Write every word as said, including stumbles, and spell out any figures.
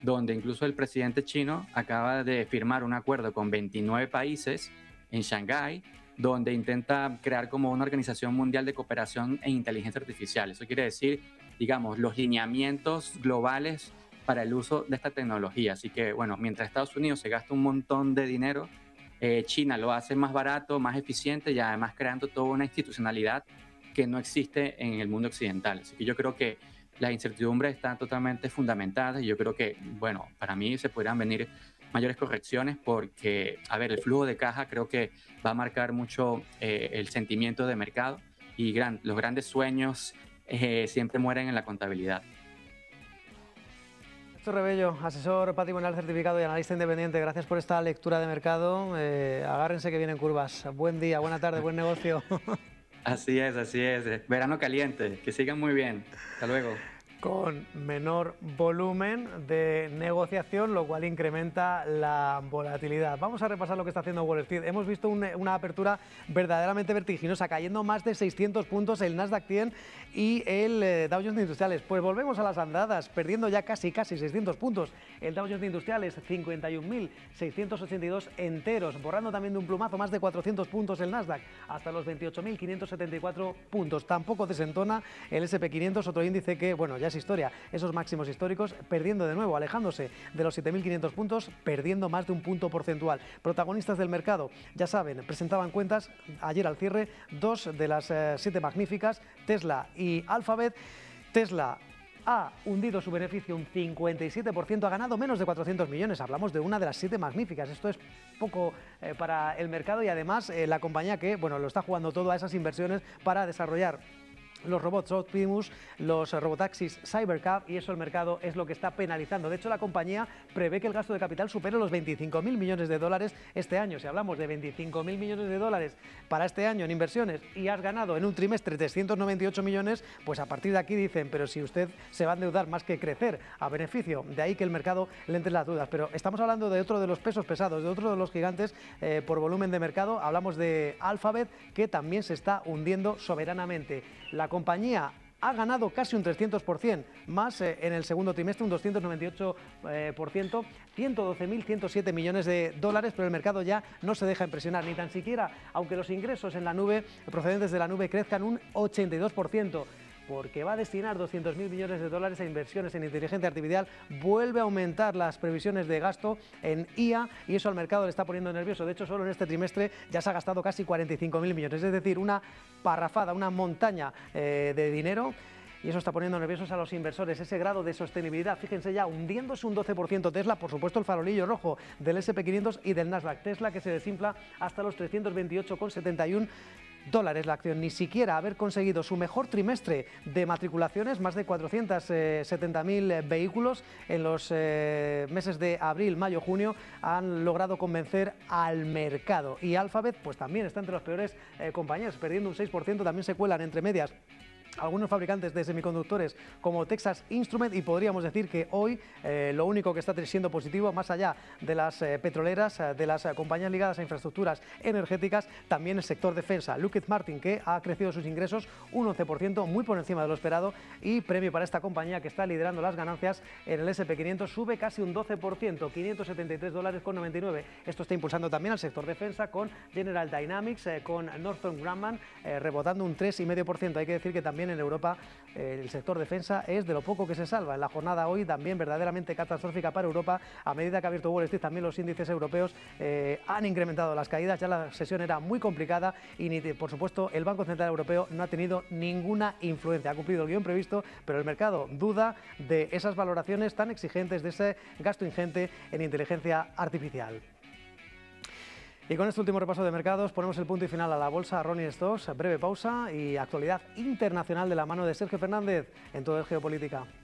donde incluso el presidente chino acaba de firmar un acuerdo con veintinueve países en Shanghái, donde intenta crear como una organización mundial de cooperación en inteligencia artificial. Eso quiere decir, digamos, los lineamientos globales para el uso de esta tecnología. Así que, bueno, mientras Estados Unidos se gasta un montón de dinero, eh, China lo hace más barato, más eficiente y además creando toda una institucionalidad que no existe en el mundo occidental. Así que yo creo que las incertidumbres están totalmente fundamentadas y yo creo que, bueno, para mí se podrían venir mayores correcciones porque, a ver, el flujo de caja creo que va a marcar mucho eh, el sentimiento de mercado y gran, los grandes sueños eh, siempre mueren en la contabilidad. Néstor Rebello, asesor patrimonial certificado y analista independiente, gracias por esta lectura de mercado. Eh, agárrense que vienen curvas. Buen día, buena tarde, buen negocio. Así es, así es. Verano caliente. Que sigan muy bien. Hasta luego. Con menor volumen de negociación, lo cual incrementa la volatilidad. Vamos a repasar lo que está haciendo Wall Street. Hemos visto un, una apertura verdaderamente vertiginosa, cayendo más de seiscientos puntos el Nasdaq cien y el eh, Dow Jones de Industriales. Pues volvemos a las andadas, perdiendo ya casi, casi seiscientos puntos. El Dow Jones de Industriales, cincuenta y un mil seiscientos ochenta y dos enteros, borrando también de un plumazo más de cuatrocientos puntos el Nasdaq, hasta los veintiocho mil quinientos setenta y cuatro puntos. Tampoco desentona el ese and pe quinientos, otro índice que, bueno, ya es historia, esos máximos históricos, perdiendo de nuevo, alejándose de los siete mil quinientos puntos, perdiendo más de un punto porcentual. Protagonistas del mercado, ya saben, presentaban cuentas ayer al cierre, dos de las eh, siete magníficas, Tesla y Alphabet. Tesla ha hundido su beneficio un cincuenta y siete por ciento, ha ganado menos de cuatrocientos millones, hablamos de una de las siete magníficas, esto es poco eh, para el mercado y además eh, la compañía que, bueno, lo está jugando todo a esas inversiones para desarrollar los robots Optimus, los robotaxis Cybercab, y eso el mercado es lo que está penalizando. De hecho, la compañía prevé que el gasto de capital supere los veinticinco mil millones de dólares este año. Si hablamos de veinticinco mil millones de dólares para este año en inversiones y has ganado en un trimestre trescientos noventa y ocho millones, pues a partir de aquí dicen, pero si usted se va a endeudar más que crecer a beneficio, de ahí que el mercado le entre las dudas. Pero estamos hablando de otro de los pesos pesados, de otro de los gigantes eh, por volumen de mercado. Hablamos de Alphabet, que también se está hundiendo soberanamente. La compañía ha ganado casi un trescientos por ciento más eh, en el segundo trimestre, un doscientos noventa y ocho por ciento, ciento doce mil ciento siete millones de dólares, pero el mercado ya no se deja impresionar, ni tan siquiera, aunque los ingresos en la nube, procedentes de la nube, crezcan un ochenta y dos por ciento. Porque va a destinar doscientos mil millones de dólares a inversiones en inteligencia artificial, vuelve a aumentar las previsiones de gasto en I A y eso al mercado le está poniendo nervioso. De hecho, solo en este trimestre ya se ha gastado casi cuarenta y cinco mil millones, es decir, una parrafada, una montaña eh, de dinero. Y eso está poniendo nerviosos a los inversores, ese grado de sostenibilidad. Fíjense ya, hundiéndose un doce por ciento Tesla, por supuesto el farolillo rojo del ese and pe quinientos y del Nasdaq. Tesla que se desinfla hasta los trescientos veintiocho con setenta y uno dólares la acción, ni siquiera haber conseguido su mejor trimestre de matriculaciones, más de cuatrocientos setenta mil vehículos en los eh, meses de abril, mayo, junio, han logrado convencer al mercado. Y Alphabet pues también está entre las peores eh, compañías, perdiendo un seis por ciento, también se cuelan entre medias algunos fabricantes de semiconductores como Texas Instruments y podríamos decir que hoy eh, lo único que está siendo positivo, más allá de las eh, petroleras, eh, de las eh, compañías ligadas a infraestructuras energéticas, también el sector defensa. Lockheed Martin, que ha crecido sus ingresos un once por ciento, muy por encima de lo esperado, y premio para esta compañía que está liderando las ganancias en el ese and pe quinientos, sube casi un doce por ciento, quinientos setenta y tres dólares con noventa y nueve. Esto está impulsando también al sector defensa con General Dynamics, eh, con Northrop Grumman, eh, rebotando un tres coma cinco por ciento. Hay que decir que también en Europa eh, el sector defensa es de lo poco que se salva. En la jornada hoy también verdaderamente catastrófica para Europa. A medida que ha abierto Wall Street, también los índices europeos eh, han incrementado las caídas. Ya la sesión era muy complicada y ni, por supuesto el Banco Central Europeo no ha tenido ninguna influencia. Ha cumplido el guión previsto, pero el mercado duda de esas valoraciones tan exigentes, de ese gasto ingente en inteligencia artificial. Y con este último repaso de mercados ponemos el punto y final a la bolsa Rolling Stocks. Breve pausa y actualidad internacional de la mano de Sergio Fernández en Todo es Geopolítica.